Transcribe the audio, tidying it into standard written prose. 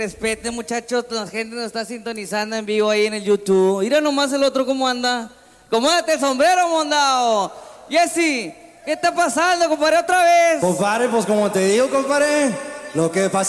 Respeten, muchachos, la gente nos está sintonizando en vivo ahí en el YouTube. Mira nomás el otro cómo anda. Acomódate el sombrero, mondao. Jessy, ¿qué está pasando, compadre, otra vez? Compadre, pues como te digo, compadre, lo que pasa